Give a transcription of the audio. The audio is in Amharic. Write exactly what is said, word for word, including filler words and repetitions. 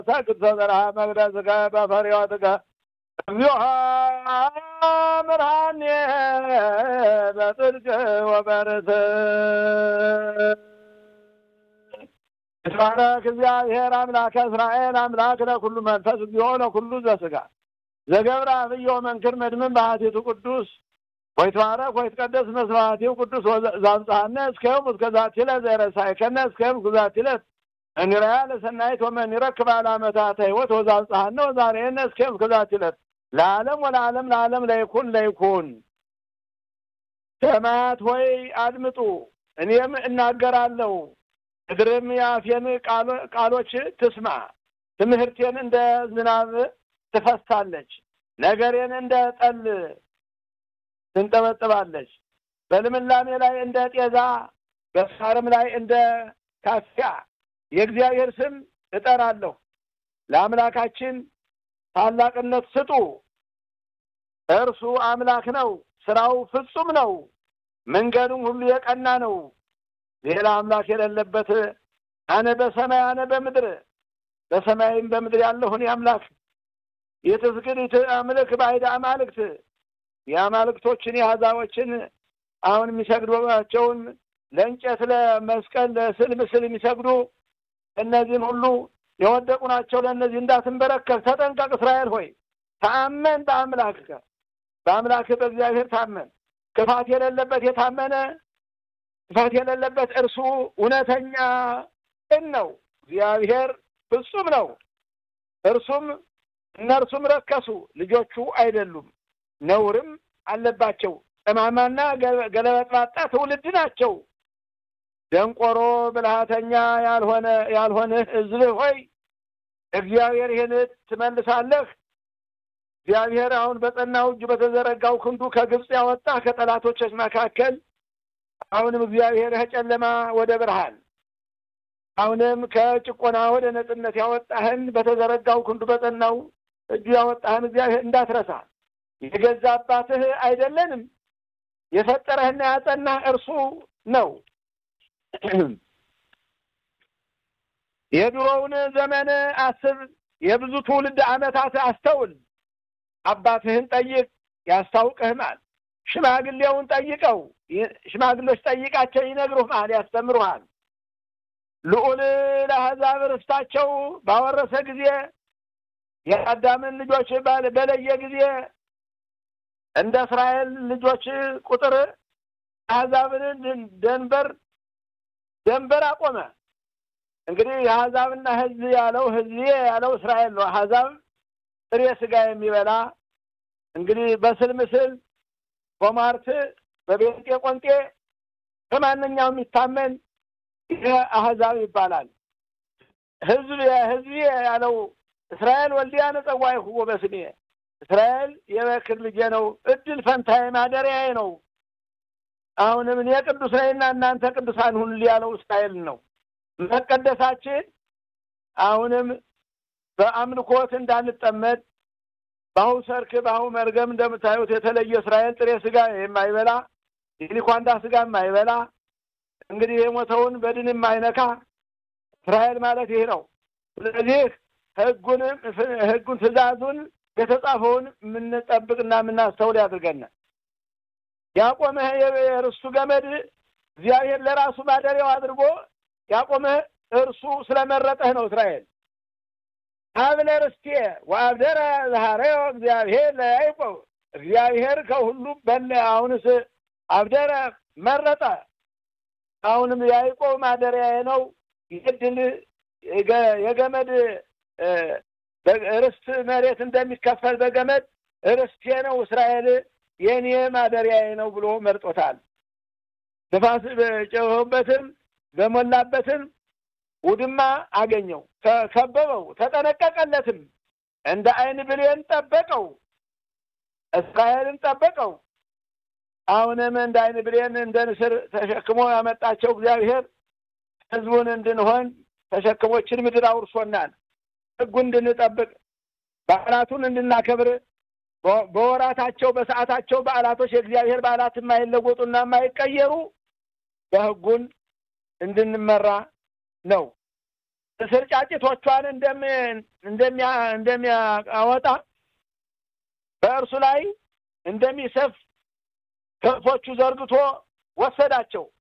ሳቅት ዘራ መግደዝከ በፈሪዋትከ እግዚኦ ምርሃኔ በጽድቅ ወበርትዕ ይትባረክ እግዚአብሔር አምላከ እስራኤል አምላክ ለኩሉ መንፈስ እግዚኦ ለኩሉ ዘሥጋ ዘገብረ አብዮ መንክር መድምን በሃቲቱ ቅዱስ ወይትባረክ ወይትቀደስ መስዋዕቲው ቅዱስ ወዛብጽሐነ እስከዮም እስከዛቲ ለዘረሳይከነ እስከዮም እስከዛቲ እንግዲያ ለሰናይት ወመንረክብ ዓላመታት ሕይወት ወዛብጽሐነ ወዛሬነ እስከዮም እስከዛቲ ለዓለም ወለዓለም ለዓለም ለይኩን ለይኩን ሰማያት ሆይ አድምጡ እኔም እናገራለሁ እድርም ያፌን ቃሎች ትስማ ትምህርቴን እንደ ዝናብ ትፈሳለች ነገሬን እንደ ጠል ትንጠበጥባለች በልምላሜ ላይ እንደ ጤዛ በሳርም ላይ እንደ ካፊያ የእግዚአብሔር ስም እጠራለሁ ለአምላካችን ታላቅነት ስጡ እርሱ አምላክ ነው ስራው ፍጹም ነው መንገዱም ሁሉ የቀና ነው ሌላ አምላክ የሌለበት አነ በሰማይ አነ በምድር በሰማይም በምድር ያለሁን አምላክ የተስግሪት አምላክ ባይዳ አማልክት ያማልክቶችን ያዛዎችን አሁን የሚሰግዱባቸውን ለእንጨት ለመስቀል ለስዕል ምስል የሚሰግዱ እነዚህን ሁሉ የወደቁ ናቸው ለነዚህ እንዳትንበረከክ ተጠንቀቅ እስራኤል ሆይ ታመን በአምላክህ በአምላክህ በእግዚአብሔር ታመን ክፋት የሌለበት የታመነ ክፋት የሌለበት እርሱ እውነተኛ ነው እግዚአብሔር ፍጹም ነው እርሱም እነርሱም ረከሱ ልጆቹ አይደሉም ነውርም አለባቸው ጠማማና ገለበጣጣ ትውልድ ናቸው ደንቆሮ ብልሃተኛ ያልሆነ ያልሆነ ሕዝብ ሆይ እግዚአብሔር ይህን ትመልሳለህ እግዚአብሔር አሁን በጸናው እጁ በተዘረጋው ክንዱ ከግብጽ ያወጣ ከጠላቶችሽ መካከል አሁንም እግዚአብሔር ከጨለማ ወደ ብርሃን አሁንም ከጭቆና ወደ ነጻነት ያወጣህን በተዘረጋው ክንዱ በጸናው እጁ ያወጣህን እግዚአብሔር እንዳትረሳ የገዛ አባትህ አይደለንም የፈጠረህና ያጸናህ እርሱ ነው የድሮውን ዘመን አስብ የብዙ ትውልድ ዓመታት አስተውል አባትህን ጠይቅ ያስታውቅህማል ሽማግሌውን ጠይቀው ሽማግሌዎች ጠይቃቸው ይነግሩሃል ያስተምሩሃል ልዑል ለአሕዛብ ርስታቸው ባወረሰ ጊዜ የአዳምን ልጆች በለየ ጊዜ እንደ እስራኤል ልጆች ቁጥር አሕዛብን ደንበር ደንበር አቆመ እንግዲህ የአሕዛብና ሕዝብ ያለው ሕዝብ ያለው እስራኤል ነው አሕዛብ ጥሬ ስጋ የሚበላ እንግዲህ በስዕል ምስል በማርት በቤንጤ ቆንጤ ከማንኛውም ይታመን አሕዛብ ይባላል ሕዝብ ሕዝብ ያለው እስራኤል ወልዲያ ነጸዋይሁ በስሜ እስራኤል የበክር ልጅ ነው እድል ፈንታዬ ማደሪያዬ ነው አሁንም እኔ ቅዱስ ነኝና እናንተ ቅዱሳን ሁኑ ያለው እስራኤል ነው መቀደሳችን አሁንም በአምልኮት እንዳንጠመድ ባው ሰርክ ባው መርገም እንደምታዩት የተለየ እስራኤል ጥሬ ስጋ የማይበላ የሊኳንዳ ስጋ የማይበላ እንግዲህ የሞተውን በድን የማይነካ እስራኤል ማለት ይሄ ነው ስለዚህ ህጉን ህጉን ትእዛዙን የተጻፈውን ምን ተጠብቅና ምን አስተውል ያድርገና ያቆመ የርሱ ገመድ እግዚአብሔር ለራሱ ማደሪያው አድርጎ ያቆመ እርሱ ስለመረጠህ ነው እስራኤል አብለ ርስቴ ወአብደረ ዘሃረዮ እግዚአብሔር ለያዕቆብ እግዚአብሔር ከሁሉ በለ አሁንስ አብደረ መረጠ አሁንም ያዕቆብ ማደሪያዬ ነው ይድል የገመድ ርስት መሬት እንደሚከፈል በገመድ ርስቴ ነው እስራኤል የኔ ማደሪያዬ ነው ብሎ መርጦታል ነፋስ በጨውበትም በመላበትም ውድማ አገኘው ተከበበው ተጠነቀቀለትም እንደ አይን ብሌን ጠበቀው እስራኤልን ጠበቀው አሁንም እንደ አይን ብሌን እንደ ንስር ተሸክሞ ያመጣቸው እግዚአብሔር ሕዝቡን እንድንሆን ተሸክሞችን ምድር አውርሶናል ሕጉን እንድንጠብቅ በዓላቱን እንድናከብር በወራታቸው በሰዓታቸው በዓላቶች የእግዚአብሔር በዓላት የማይለወጡና የማይቀየሩ በሕጉን እንድንመራ ነው ስርጫጭቶቿን እንደም እንደሚያ እንደሚያወጣ በእርሱ ላይ እንደሚሰፍ ከፎቹ ዘርግቶ ወሰዳቸው